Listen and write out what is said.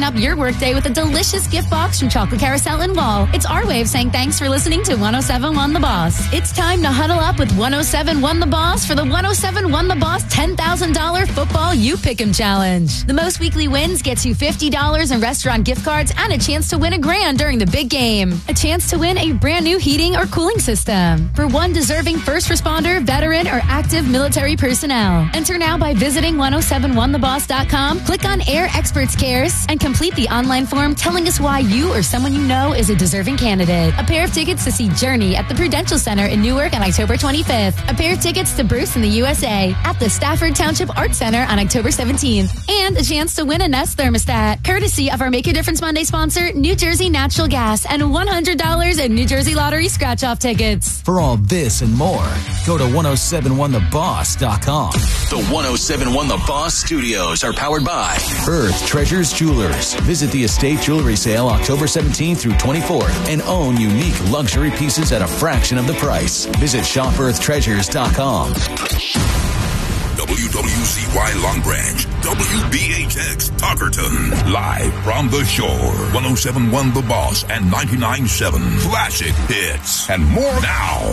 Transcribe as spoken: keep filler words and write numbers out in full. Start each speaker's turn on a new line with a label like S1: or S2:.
S1: up your workday with a delicious gift box from Chocolate Carousel and Wall. It's our way of saying thanks for listening to one oh seven one The Boss. It's time to huddle up with one oh seven one The Boss for the one oh seven one The Boss ten thousand dollars Football You Pick'em Challenge. The most weekly wins gets you fifty dollars in restaurant gift cards and a chance to win a grand during the big game. A chance to win a brand new heating or cooling system for one deserving first responder, veteran, or active military personnel. Enter now by visiting one oh seven one the boss dot com, click on Air Experts Cares, and complete the online form telling us why you or someone you know is a deserving candidate. A pair of tickets to see Journey at the Prudential Center in Newark on October twenty-fifth. A pair of tickets to Bruce in the U S A at the Stafford Township Art Center on October seventeenth. And a chance to win a Nest thermostat, courtesy of our Make a Difference Monday sponsor, New Jersey Natural Gas, and one hundred dollars in New Jersey Lottery scratch-off tickets.
S2: For all this and more, go to ten seventy-one the boss dot com.
S3: The ten seventy-one The Boss Studios are powered by
S2: Earth Treasures Jewelers. Visit the Estate Jewelry Sale October seventeenth through twenty-fourth and own unique luxury pieces at a fraction of the price. Visit shop earth treasures dot com.
S4: W W C Y Long Branch, W B H X Tuckerton, live from the shore. ten seventy-one The Boss and ninety-nine point seven Classic Hits and more now.